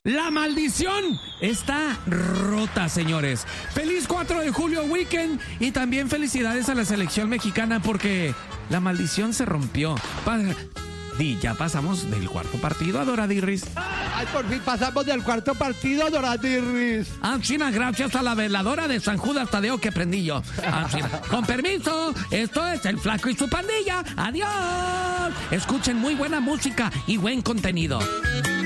La maldición está rota, señores. Feliz 4 de julio weekend y también felicidades a la selección mexicana porque la maldición se rompió. Ya pasamos del cuarto partido, Adoradirris. Ay, por fin pasamos del cuarto partido, Adoradirris. China, gracias a la veladora de San Judas Tadeo que prendí yo. China. Con permiso, esto es El Flaco y su pandilla. Adiós. Escuchen muy buena música y buen contenido.